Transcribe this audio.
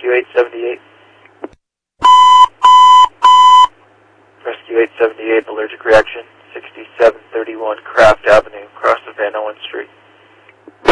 Rescue 878. Rescue 878, allergic reaction, 6731 Craft Avenue, across the Van Owen Street.